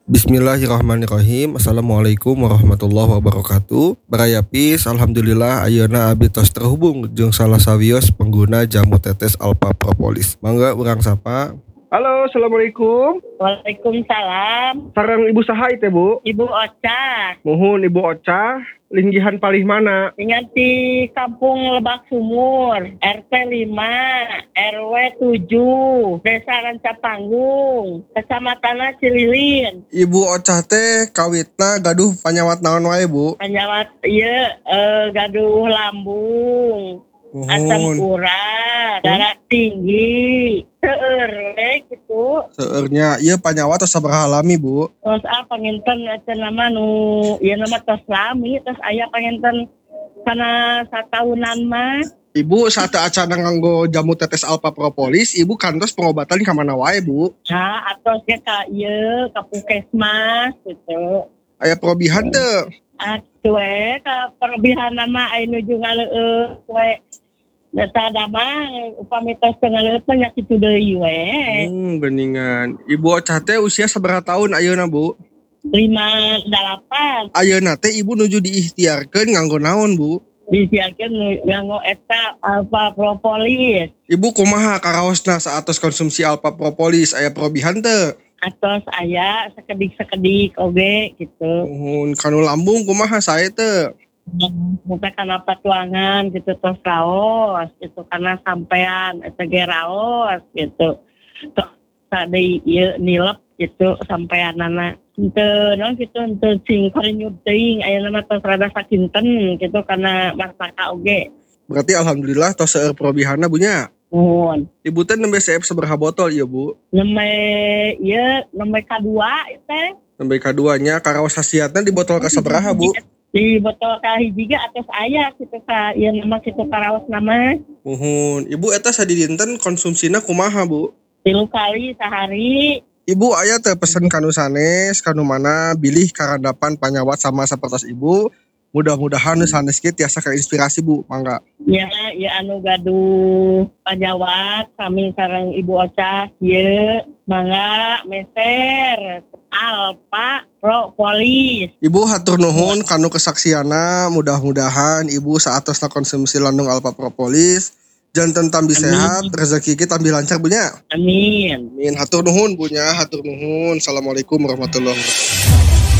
Bismillahirrahmanirrahim. Assalamualaikum warahmatullahi wabarakatuh. Barayapis, alhamdulillah ayeuna abdi tos terhubung jeung salah sawios pengguna jamu tetes Alpha Propolis. Mangga urang sapa. Halo, assalamualaikum. Waalaikumsalam. Sareng Ibu saha teh, Bu? Ibu Oca. Muhun Ibu Oca, linggihan palih mana? Ingat di Kampung Lebak Sumur, RT 5, RW 7, Desa Rancapanggung, Kecamatan Cililin. Ibu Oca teh kawitna gaduh panyawat naon wae, Bu? Penyawat gaduh lambung, asam urat, darah tinggi, seueur gitu. Seueurnya ieu panyawat tos sabaraha lami, Bu? Terus panginten nama nu ieu nama tos lami, terus aya panginten kana satahunan mah. Ibu saat acana nganggo jamu tetes Alpha Propolis, Ibu kantos pengobatan ka mana wae, Bu? Atosnya ka ieu ka puskesmas gitu. Aya perobihan teu? Atuh ka perobihan mah aya nuju ngaleueus we. Data dama upami tos ngaleueus nya kitu deui we. Beningan. Ibu Oca teh usia sabaraha tahun ayeuna, Bu? 58. Ayeuna teh Ibu nuju diikhtiarkeun nganggo naon, Bu? Disiarkeun nganggo eta Alpha Propolis. Ibu kumaha karaosna saatos konsumsi Alpha Propolis aya perobihan teu? Atos aya sekedik-sekedik oge gitu. Kanu lambung kumaha sae teu? Sampai karena patuangan gitu terus raos gitu karena sampean eta ge raos gitu. Terus tadi ieu nilep gitu sampeanana. Henteu naon gitu henteu sing karinyut teuing aya nama tos rada sakinten gitu karena marsaka oge. Berarti alhamdulillah tos seueur perobihanna Bu nya. Nuhun. Ibu teh nembe CF sabaraha botol ieu Bu? Nembe kadua teh. Nembe kaduanya karaos hasiatna di botol ka sabaraha Bu? Di botol ka hiji ge atos aya kitu ka ieu nama kitu karaos nama. Muhun. Ibu eta sadidinten konsumsina kumaha Bu? 3 kali sehari. Ibu aya teh pesen kanu sanes, kanu mana bilih karandapan panyawat sama sapertos Ibu. Mudah-mudahan sanes kieu tiasa kainspirasi Bu, mangga. Ya anu gaduh panyawat kami sareng Ibu Oca ieu mangga meser Alpha Propolis. Ibu hatur nuhun kanu kesaksiana, mudah-mudahan Ibu saatosna konsumsi landung Alpha Propolis janten tambi sehat, rezeki kita tambi lancar Bu nya. Amin. Amin. Hatur nuhun Bu nya, hatur nuhun. Assalamualaikum warahmatullahi wabarakatuh.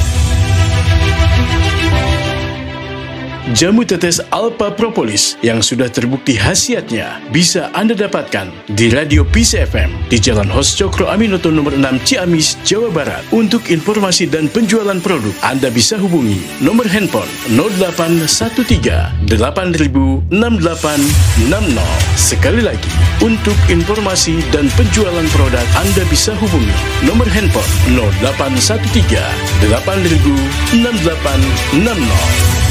Jamu tetes Alpha Propolis yang sudah terbukti khasiatnya bisa Anda dapatkan di Radio Peace FM di Jalan Hos Cokro Aminoto nomor 6 Ciamis, Jawa Barat. Untuk informasi dan penjualan produk, Anda bisa hubungi nomor handphone 0813 8000 6860. Sekali lagi, untuk informasi dan penjualan produk, Anda bisa hubungi nomor handphone 0813 8000 6860.